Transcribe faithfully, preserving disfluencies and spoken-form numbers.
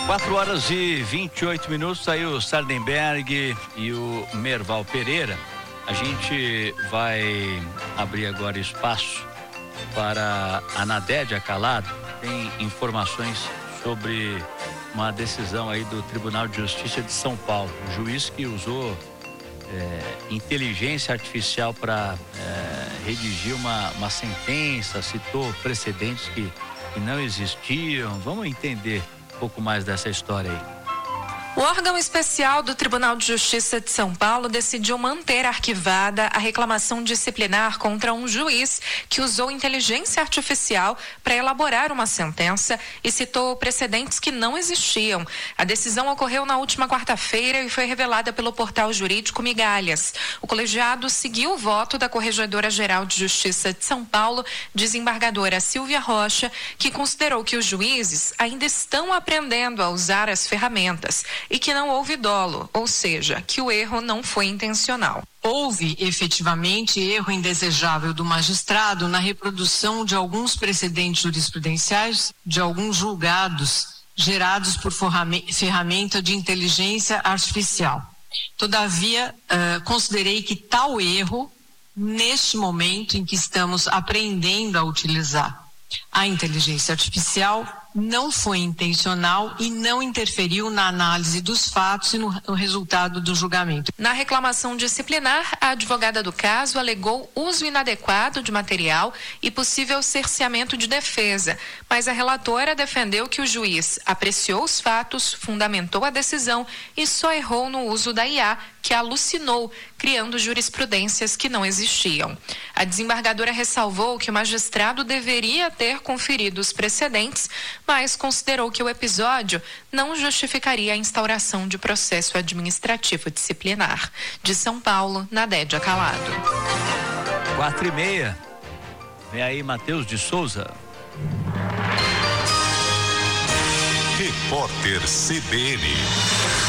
quatro horas e vinte e oito minutos, aí o Sardenberg e o Merval Pereira. A gente vai abrir agora espaço para a Nadédia Calado. Tem informações sobre uma decisão aí do Tribunal de Justiça de São Paulo. O juiz que usou é, inteligência artificial para é, redigir uma, uma sentença, citou precedentes que, que não existiam. Vamos entender um pouco mais dessa história aí. O órgão especial do Tribunal de Justiça de São Paulo decidiu manter arquivada a reclamação disciplinar contra um juiz que usou inteligência artificial para elaborar uma sentença e citou precedentes que não existiam. A decisão ocorreu na última quarta-feira e foi revelada pelo portal jurídico Migalhas. O colegiado seguiu o voto da Corregedora-Geral de Justiça de São Paulo, desembargadora Silvia Rocha, que considerou que os juízes ainda estão aprendendo a usar as ferramentas e que não houve dolo, ou seja, que o erro não foi intencional. Houve efetivamente erro indesejável do magistrado na reprodução de alguns precedentes jurisprudenciais de alguns julgados gerados por ferramenta de inteligência artificial. Todavia, uh, considerei que tal erro, neste momento em que estamos aprendendo a utilizar a inteligência artificial, não foi intencional e não interferiu na análise dos fatos e no, no resultado do julgamento. Na reclamação disciplinar, a advogada do caso alegou uso inadequado de material e possível cerceamento de defesa, mas a relatora defendeu que o juiz apreciou os fatos, fundamentou a decisão e só errou no uso da I A, que alucinou, criando jurisprudências que não existiam. A desembargadora ressalvou que o magistrado deveria ter conferido os precedentes, mas considerou que o episódio não justificaria a instauração de processo administrativo disciplinar. De São Paulo, Nadédia Calado. Quatro e meia. Vem aí, Matheus de Souza. Repórter C B N.